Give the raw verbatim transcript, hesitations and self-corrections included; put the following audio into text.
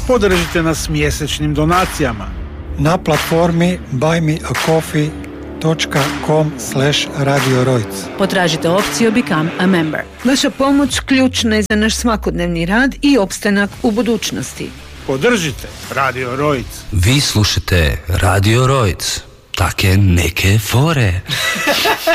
Podržite nas mjesečnim donacijama na platformi buymeacoffee dot com slash radio rojc. Potražite opciju Become a Member. Vaša pomoć ključna je za naš svakodnevni rad i opstanak u budućnosti. Podržite Radio Rojc. Vi slušate Radio Rojc. Take neke fore.